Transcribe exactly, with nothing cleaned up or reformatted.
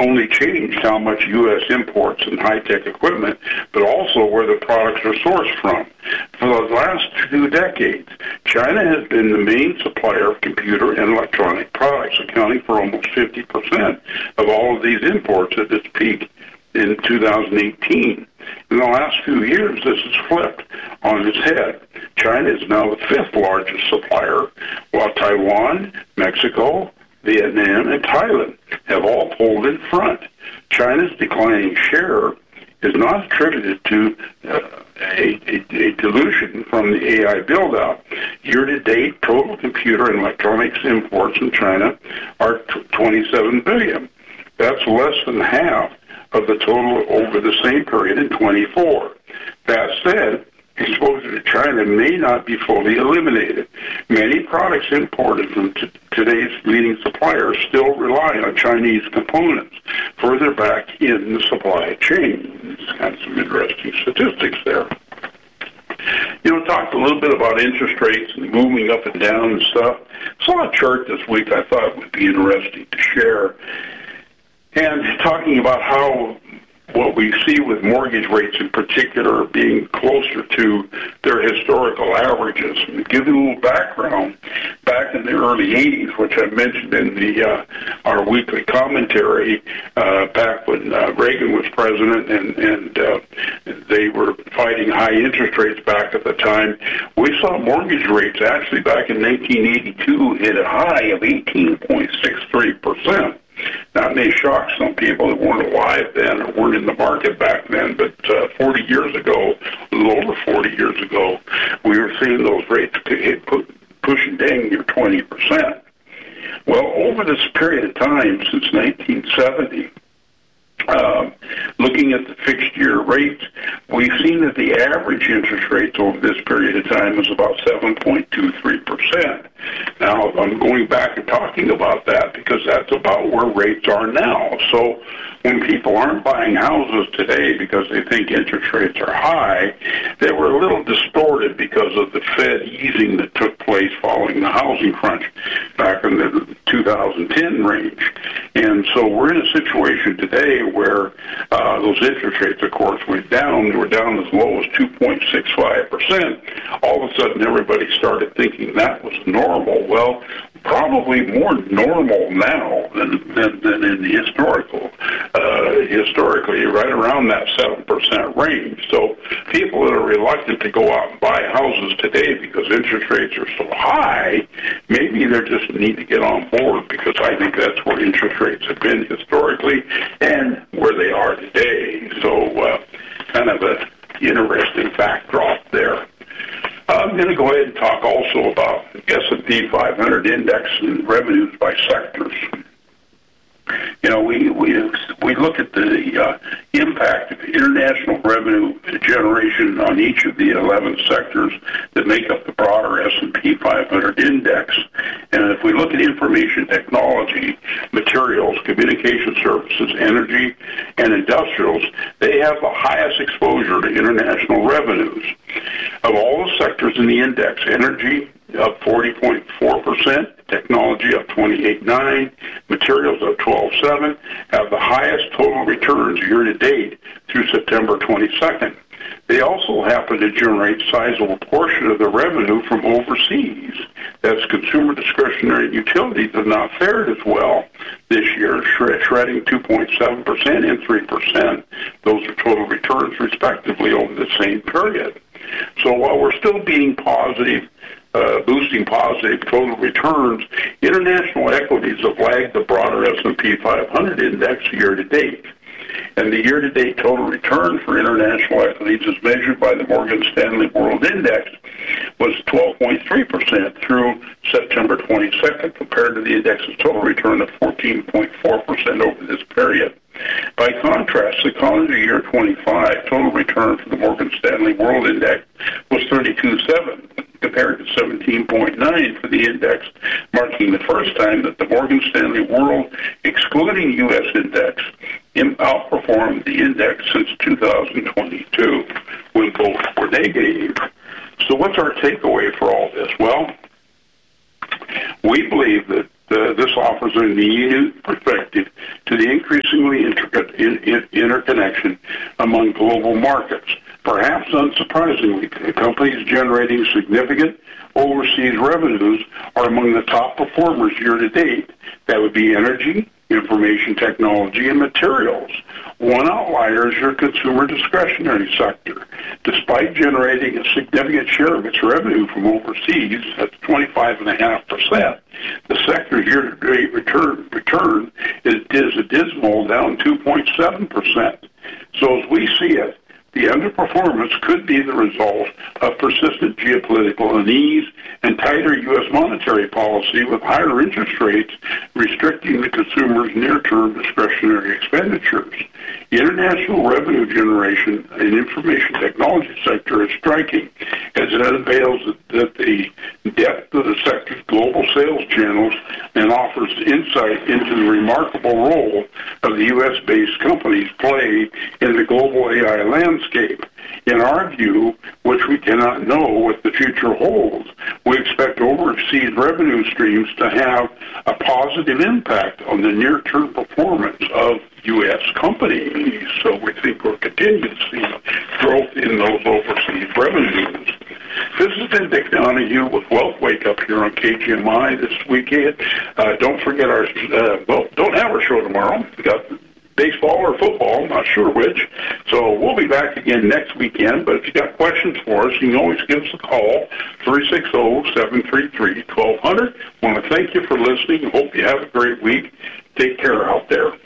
only changed how much U S imports and high-tech equipment, but also where the products are sourced from. For the last two decades, China has been the main supplier of computer and electronic products, accounting for almost fifty percent of all of these imports at its peak in two thousand eighteen. In the last few years, this has flipped on its head. China is now the fifth largest supplier, while Taiwan, Mexico, Vietnam, and Thailand have all pulled in front. China's declining share is not attributed to uh, a, a, a dilution from the A I build-out. Year-to-date, total computer and electronics imports in China are twenty-seven billion dollars. That's less than half of the total over the same period in twenty-four. That said, exposure to China may not be fully eliminated. Many products imported from t- today's leading suppliers still rely on Chinese components further back in the supply chain. It's kind of some interesting statistics there. You know, talked a little bit about interest rates and moving up and down and stuff. Saw a chart this week I thought would be interesting to share. And talking about how what we see with mortgage rates in particular being closer to their historical averages. And to give you a little background, back in the early eighties, which I mentioned in the uh, our weekly commentary, uh, back when uh, Reagan was president and, and uh, they were fighting high interest rates back at the time, we saw mortgage rates actually back in nineteen eighty-two hit a high of eighteen point six three percent. Now, it may shock some people that weren't alive then or weren't in the market back then, but uh, forty years ago, a little over forty years ago, we were seeing those rates hit, pushing dang near twenty percent. Well, over this period of time, since nineteen seventy, Um, looking at the fixed year rates, we've seen that the average interest rates over this period of time is about seven point two three percent. Now, I'm going back and talking about that because that's about where rates are now. So when people aren't buying houses today because they think interest rates are high, they were a little distorted because of the Fed easing that took place following the housing crunch back in the two thousand ten range. And so we're in a situation today where uh, those interest rates, of course, went down. They were down as low as two point six five percent. All of a sudden, everybody started thinking that was normal. Well, probably more normal now than, than, than in the historical, uh, historically, right around that seven percent range. So people that are reluctant to go out and buy houses today because interest rates are so high, maybe they just need to get on board because I think that's where interest rates have been historically and where they are today. So uh, kind of a interesting backdrop there. I'm going to go ahead and talk also about S and P five hundred index and revenues by sectors. You know, we we we look at the uh, impact of international revenue generation on each of the eleven sectors that make up the broader S and P five hundred index. And if we look at information technology, materials, communication services, energy, and industrials, they have the highest exposure to international revenues. Of all the sectors in the index, energy up forty point four percent, technology up twenty-eight point nine percent, materials up twelve point seven percent, have the highest total returns year-to-date through September twenty-second. They also happen to generate a sizable portion of the revenue from overseas. That's consumer discretionary and utilities have not fared as well this year, shred- shredding two point seven percent and three percent. Those are total returns, respectively, over the same period. So while we're still being positive, uh, boosting positive total returns, international equities have lagged the broader S and P five hundred index year-to-date. And the year-to-date total return for international equities as measured by the Morgan Stanley World Index was twelve point three percent through September twenty-second, compared to the index's total return of fourteen point four percent over this period. By contrast, the calendar year twenty-five total return for the Morgan Stanley World Index was thirty-two point seven, compared to seventeen point nine for the index, marking the first time that the Morgan Stanley World, excluding U S index, outperformed the index since two thousand twenty-two, when both were negative. So what's our takeaway for all this? Well, we believe that The, this offers a new perspective to the increasingly intricate in, in, interconnection among global markets. Perhaps unsurprisingly, companies generating significant overseas revenues are among the top performers year to date. That would be energy, information technology, and materials. One outlier is your consumer discretionary sector. Despite generating a significant share of its revenue from overseas, that's twenty-five point five percent, the sector's year-to-date return, return is, is a dismal down two point seven percent. So as we see it, the underperformance could be the result of persistent geopolitical unease and tighter U S monetary policy with higher interest rates restricting the consumer's near-term discretionary expenditures. The international revenue generation in information technology sector is striking as it unveils that the depth of the sector's global sales channels and offers insight into the remarkable role of the U S-based companies play in the global A I landscape. In our view, which we cannot know what the future holds, we expect overseas revenue streams to have a positive impact on the near-term performance of U S companies. So we think we'll continue to see growth in those overseas revenues. This has been Dick Donahue with Wealth Wake Up here on K G M I this weekend. Uh, don't forget our, uh, well, don't have our show tomorrow. We got baseball or football, not sure which. So we'll be back again next weekend. But if you got questions for us, you can always give us a call, three six zero, seven three three, one two zero zero. I want to thank you for listening. Hope you have a great week. Take care out there.